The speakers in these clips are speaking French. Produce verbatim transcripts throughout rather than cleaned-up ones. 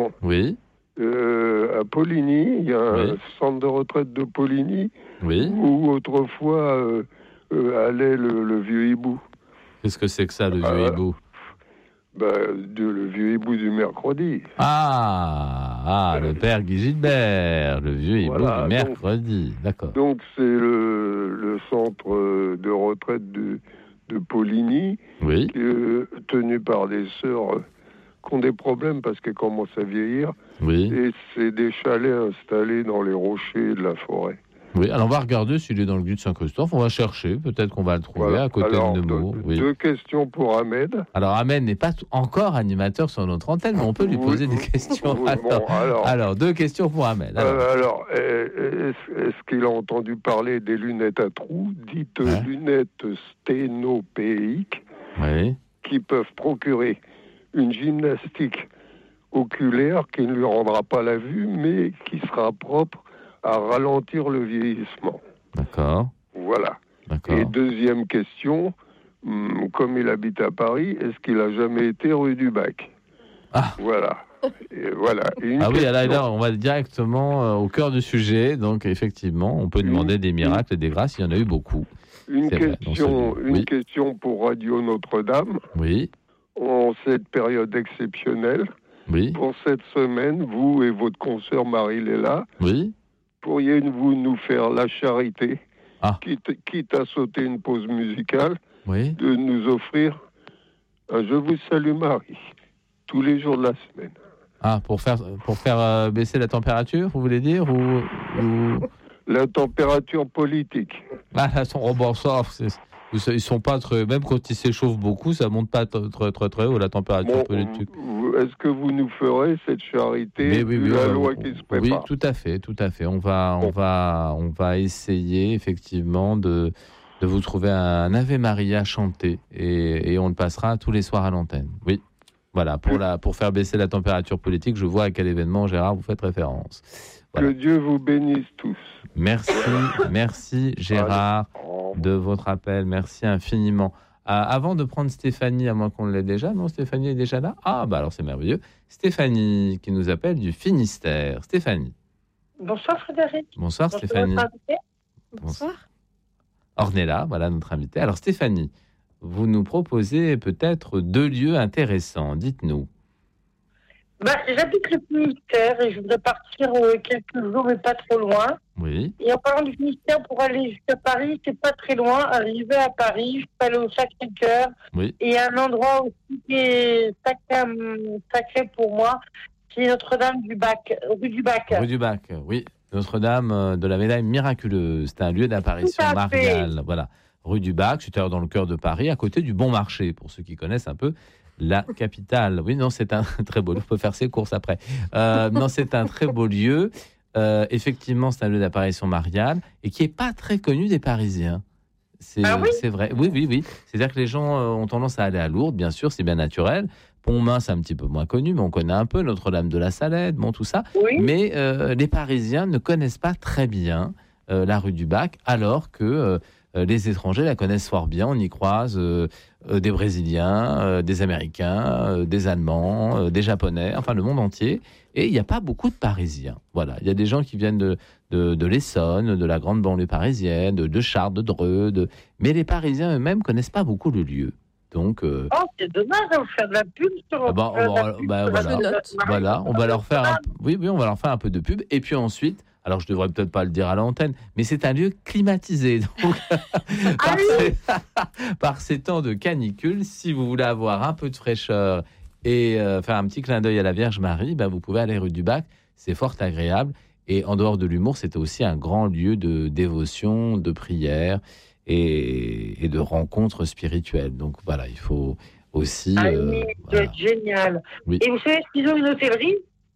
question. Oui. Euh, à Poligny, il y a un Oui. centre de retraite de Poligny Oui. où autrefois euh, euh, allait le, le vieux hibou. Qu'est-ce que c'est que ça, le vieux Euh, hibou? Bah, de, le vieux hibou du mercredi. Ah, ah Euh, le père Guy Gilbert, le vieux hibou voilà, du mercredi. donc, D'accord. donc c'est le, le centre de retraite de, de Poligny, Oui. qui est tenu par des sœurs euh, qui ont des problèmes parce qu'elles commencent à vieillir. Oui. Et c'est des chalets installés dans les rochers de la forêt. Oui, alors on va regarder s'il est dans le guide Saint-Christophe. On va chercher, peut-être qu'on va le trouver Voilà. à côté Alors, de Nemours. deux, Oui. deux questions pour Ahmed. Alors Ahmed n'est pas t- encore animateur sur notre antenne, mais on peut lui Oui, poser des oui, questions. oui, alors, bon, alors. alors, deux questions pour Ahmed. Alors, Euh, alors, euh, est-ce, est-ce qu'il a entendu parler des lunettes à trous, dites Hein lunettes sténopéiques, oui. qui peuvent procurer une gymnastique oculaire qui ne lui rendra pas la vue, mais qui sera propre à ralentir le vieillissement. D'accord. Voilà. D'accord. Et deuxième question, hum, comme il habite à Paris, est-ce qu'il a jamais été rue du Bac? Ah. Voilà. Et voilà. Et une Ah oui, question. là, là, on va directement euh, au cœur du sujet. Donc, effectivement, on peut demander des miracles et des grâces. Il y en a eu beaucoup. Une C'est vrai, dans ce question, lieu. une Oui. question pour Radio Notre-Dame. Oui. En cette période exceptionnelle, Oui. pour cette semaine, vous et votre consoeur Marie-Léla, Oui. pourriez-vous nous faire la charité, Ah. quitte, quitte à sauter une pause musicale, Oui. de nous offrir un Je vous salue Marie, tous les jours de la semaine. Ah, pour faire, pour faire euh, baisser la température, vous voulez dire ou, ou... La température politique. Ah, là, son rebord sort. Ils sont pas très. Même quand ils s'échauffent beaucoup, ça monte pas très très très, très haut la température Bon, politique. vous- est-ce que vous nous ferez cette charité Mais oui, vu oui, la on- loi qui se oui, prépare? tout à fait, tout à fait. On va, on Bon. va, on va essayer effectivement de, de vous trouver un Ave Maria chanté et, et on le passera tous les soirs à l'antenne. Oui, voilà pour la, pour faire baisser la température politique. Je vois à quel événement, Gérard, vous faites référence. Voilà. Que Dieu vous bénisse tous. Merci, merci Gérard Allez. de votre appel. Merci infiniment. Euh, avant de prendre Stéphanie, à moins qu'on l'ait déjà, non, Stéphanie est déjà là. Ah, bah alors c'est merveilleux. Stéphanie qui nous appelle du Finistère. Stéphanie. Bonsoir Frédéric. Bonsoir Bonsoir, Stéphanie. votre invité. Bonsoir. Ornella, voilà notre invitée. Alors Stéphanie, vous nous proposez peut-être deux lieux intéressants. Dites-nous. Bah, j'habite le Finistère et je voudrais partir euh, quelques jours, mais pas trop loin. Oui. Et en parlant du Finistère, pour aller jusqu'à Paris, c'est pas très loin. Arriver à Paris, je peux aller au Sacré-Cœur. Oui. Et un endroit aussi qui est sacré, sacré pour moi, c'est Notre-Dame du Bac, rue du Bac. Rue du Bac, oui. Notre-Dame euh, de la Médaille miraculeuse. C'est un lieu d'apparition Tout à fait. mariale. Voilà. Rue du Bac, c'est dans le cœur de Paris, à côté du Bon Marché, pour ceux qui connaissent un peu la capitale. Oui, non, c'est un très beau lieu. On peut faire ses courses après. Euh, non, c'est un très beau lieu. Euh, effectivement, c'est un lieu d'apparition mariale et qui n'est pas très connu des Parisiens. C'est, Ah oui c'est vrai. Oui, oui, oui. C'est-à-dire que les gens euh, ont tendance à aller à Lourdes, bien sûr, c'est bien naturel. Pont-Main, c'est un petit peu moins connu, mais on connaît un peu Notre-Dame de la Salette, bon, tout ça. Oui. Mais euh, les Parisiens ne connaissent pas très bien euh, la rue du Bac, alors que euh, les étrangers la connaissent fort bien. On y croise euh, euh, des Brésiliens, euh, des Américains, euh, des Allemands, euh, des Japonais, enfin le monde entier. Et il n'y a pas beaucoup de Parisiens. Voilà, il y a des gens qui viennent de, de, de l'Essonne, de la grande banlieue parisienne, de, de Chartres, de Dreux, de... mais les Parisiens eux-mêmes connaissent pas beaucoup le lieu. Donc, euh... oh, c'est dommage, on va faire de la pub sur. ah bah, on va, bah, voilà, note. voilà, on va leur faire, un, oui, oui, on va leur faire un peu de pub. Et puis ensuite, alors je devrais peut-être pas le dire à l'antenne, mais c'est un lieu climatisé. Donc, par, ces, par ces temps de canicule, si vous voulez avoir un peu de fraîcheur et euh, faire un petit clin d'œil à la Vierge Marie, ben vous pouvez aller rue du Bac. C'est fort agréable. Et en dehors de l'humour, c'était aussi un grand lieu de dévotion, de prière et, et de rencontres spirituelles. Donc voilà, il faut aussi... Ah, euh, oui, voilà. c'est génial. Oui. Et vous savez qu'ils ont une hôtellerie?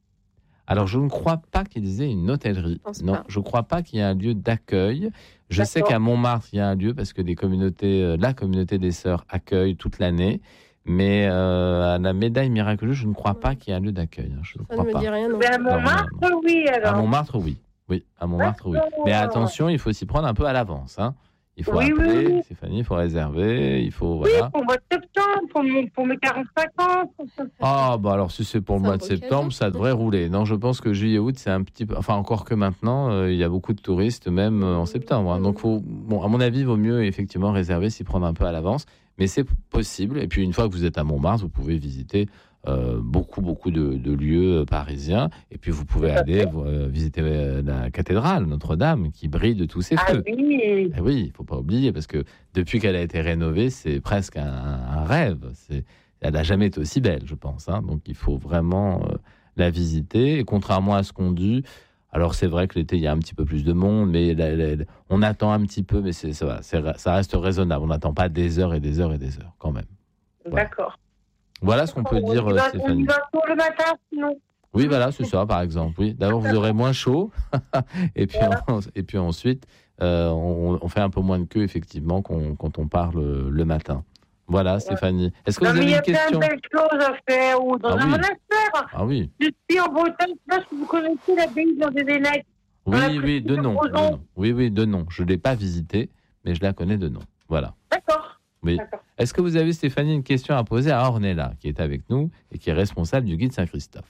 Alors, je ne crois pas qu'ils aient une hôtellerie. Je non, pas. je ne crois pas qu'il y ait un lieu d'accueil. Je D'accord. sais qu'à Montmartre, il y a un lieu parce que des communautés, euh, la communauté des Sœurs accueille toute l'année. Mais euh, à la Médaille miraculeuse, je ne crois pas qu'il y ait un lieu d'accueil. hein. Je ne Ça crois ne me pas. dit rien. Non. Mais à non, Montmartre, non. oui, alors. À Montmartre, oui. Oui, à Montmartre, oui. D'accord. Mais attention, il faut s'y prendre un peu à l'avance. Hein. Il faut Oui, appeler, oui, oui. Stéphanie, il faut réserver, il faut... Oui, Voilà. pour le mois de septembre. pour, mon, pour mes quarante-cinq ans. Ah, bah alors si c'est pour le C'est mois un de beau septembre, cadeau. ça devrait rouler. Non, je pense que juillet-août, c'est un petit peu... Enfin, encore que maintenant, euh, il y a beaucoup de touristes, même euh, en septembre. hein. Donc, faut, bon, à mon avis, il vaut mieux effectivement réserver, s'y prendre un peu à l'avance. Mais c'est possible. Et puis, une fois que vous êtes à Montmartre, vous pouvez visiter euh, beaucoup, beaucoup de, de lieux parisiens. Et puis, vous pouvez aller euh, visiter euh, la cathédrale Notre-Dame, qui brille de tous ses Ah feux. oui. Eh oui, il ne faut pas oublier, parce que depuis qu'elle a été rénovée, c'est presque un, un rêve. C'est, elle n'a jamais été aussi belle, je pense. hein. Donc, il faut vraiment euh, la visiter. Et contrairement à ce qu'on dit, alors c'est vrai que l'été, il y a un petit peu plus de monde, mais la- la- la- on attend un petit peu, mais c'est, ça, va, c'est, ça reste raisonnable. On n'attend pas des heures et des heures et des heures, quand même. D'accord. Voilà ce qu'on peut on dire, y euh, va, on Stéphanie. y va tôt le matin, sinon. Oui, voilà, c'est ça, par exemple. Oui, d'abord, vous aurez moins chaud. et, puis, en- et puis ensuite, euh, on, on fait un peu moins de queue, effectivement, qu'on- quand on part le, le matin. Voilà, Stéphanie. Est-ce que Non, vous mais il avez y a une plein question de belles choses à faire ou dans Ah un oui. monastère. Ah oui. Je suis en Bretagne, je sais pas si vous connaissez l'abbaye de Dénèques. Oui, Voilà, oui, petite de nom, de Crozon. nom. Oui, oui, de nom. Je ne l'ai pas visité, mais je la connais de nom. Voilà. D'accord. Oui. D'accord. Est-ce que vous avez, Stéphanie, une question à poser à Ornella, qui est avec nous et qui est responsable du guide Saint-Christophe?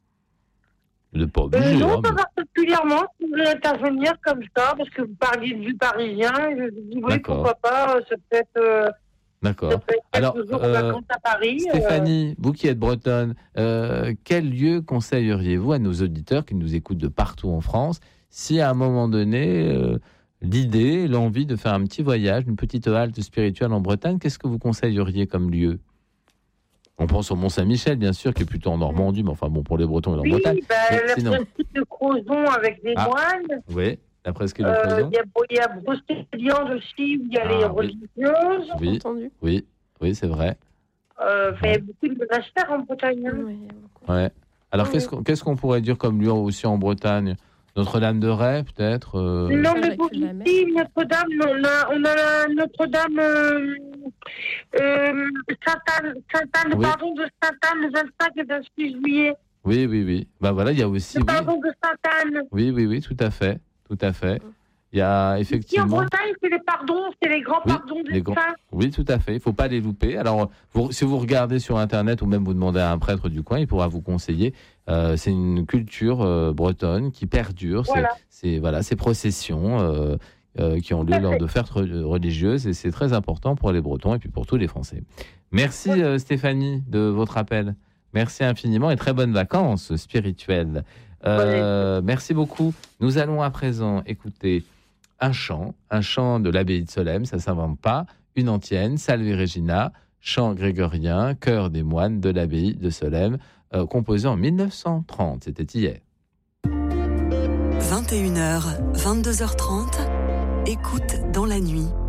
Vous n'êtes pas Euh, obligé. non, hein, pas mais- particulièrement. Si vous voulez intervenir comme ça, parce que vous parliez du Parisien, je vous dis oui, D'accord. pourquoi pas. euh, Ça peut être, euh, ça D'accord. peut être Alors, quelques jours euh, en vacances à Paris. euh, Stéphanie, vous qui êtes bretonne, euh, quel lieu conseilleriez-vous à nos auditeurs qui nous écoutent de partout en France si à un moment donné, euh, l'idée, l'envie de faire un petit voyage, une petite halte spirituelle en Bretagne, qu'est-ce que vous conseilleriez comme lieu? On pense au Mont-Saint-Michel, bien sûr, qui est plutôt en Normandie, mais enfin bon, pour les Bretons, il est en oui, Bretagne. bah, Mais la sinon- presqu'île de Crozon avec des Ah. moines. Oui, la presqu'île de Euh, Crozon. Il y a, il y a Brocéliande aussi, où il y a Ah, les oui. religieuses. Oui, Entendu. oui, oui, c'est vrai. Euh, enfin, il y a beaucoup de monastères en Bretagne. hein. Oui, il y a beaucoup. Ouais. Alors, Oui. qu'est-ce qu'on, qu'est-ce qu'on pourrait dire comme lieu aussi en Bretagne? Notre-Dame-de-Ray, peut-être euh, Non, mais Avec pour la mer. ici, Notre-Dame, on a, on a Notre-Dame, euh, euh, Sainte-Anne, Sainte-Anne, Oui. le pardon de Sainte-Anne, le vingt-cinq et vingt-six juillet. Oui, oui, oui. Ben voilà, il y a aussi. Le Oui, pardon de Sainte-Anne. oui, oui, oui, tout à fait. Tout à fait. Il y a Ici, en effectivement. Bretagne, c'est les pardons, c'est les grands Oui, pardons des les grands- saints. Oui, tout à fait. Il ne faut pas les louper. Alors, vous- si vous regardez sur Internet ou même vous demandez à un prêtre du coin, il pourra vous conseiller. Euh, c'est une culture euh, bretonne qui perdure. C'est- Voilà. C'est, voilà, ces processions euh, euh, qui ont lieu Tout à lors fait. de fêtes re- religieuses et c'est très important pour les Bretons et puis pour tous les Français. Merci Oui. euh, Stéphanie de votre appel. Merci infiniment et très bonnes vacances spirituelles. Euh, merci beaucoup. Nous allons à présent écouter un chant, un chant de l'abbaye de Solesmes, ça ne s'invente pas, une antienne, Salve Regina, chant grégorien, chœur des moines de l'abbaye de Solesmes, euh, composé en mille neuf cent trente, c'était hier. vingt et une heures, vingt-deux heures trente, écoute dans la nuit.